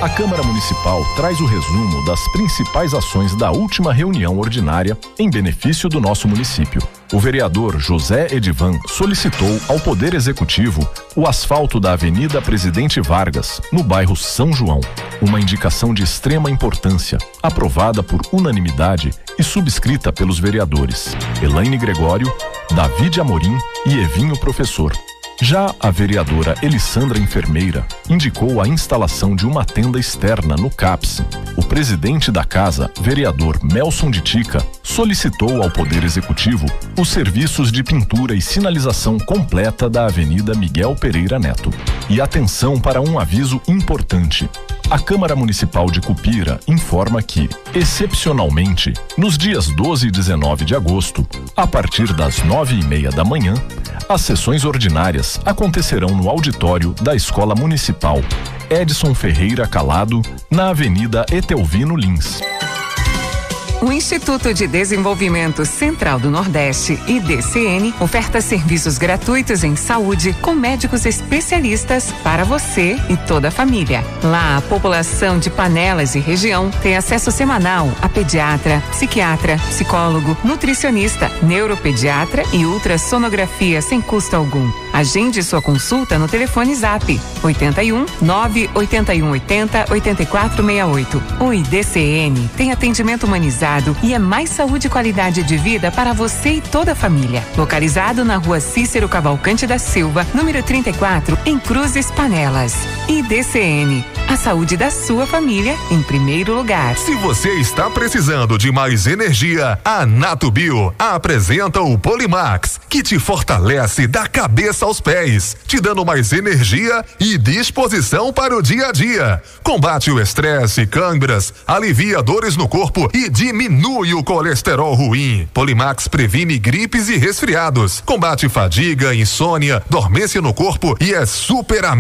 A Câmara Municipal traz o resumo das principais ações da última reunião ordinária em benefício do nosso município. O vereador José Edivan solicitou ao Poder Executivo o asfalto da Avenida Presidente Vargas, no bairro São João. Uma indicação de extrema importância, aprovada por unanimidade e subscrita pelos vereadores Elaine Gregório, David Amorim e Evinho Professor. Já a vereadora Elissandra Enfermeira indicou a instalação de uma tenda externa no CAPS. O presidente da casa, vereador Melson de Tica, solicitou ao Poder Executivo os serviços de pintura e sinalização completa da Avenida Miguel Pereira Neto. E atenção para um aviso importante. A Câmara Municipal de Cupira informa que, excepcionalmente, nos dias 12 e 19 de agosto, a partir das 9:30 da manhã, as sessões ordinárias acontecerão no auditório da Escola Municipal Edson Ferreira Calado, na Avenida Etelvino Lins. O Instituto de Desenvolvimento Central do Nordeste, IDCN, oferta serviços gratuitos em saúde com médicos especialistas para você e toda a família. Lá, a população de Panelas e região tem acesso semanal a pediatra, psiquiatra, psicólogo, nutricionista, neuropediatra e ultrassonografia sem custo algum. Agende sua consulta no telefone Zap 81 981 80 8468. O IDCN tem atendimento humanizado e é mais saúde e qualidade de vida para você e toda a família. Localizado na Rua Cícero Cavalcante da Silva, número 34, em Cruzes, Panelas. IDCN, a saúde da sua família em primeiro lugar. Se você está precisando de mais energia, a Natubio apresenta o Polimax, que te fortalece da cabeça aos pés, te dando mais energia e disposição para o dia a dia. Combate o estresse, câimbras, alivia dores no corpo e diminui o colesterol ruim. Polimax previne gripes e resfriados, combate fadiga, insônia, dormência no corpo e é super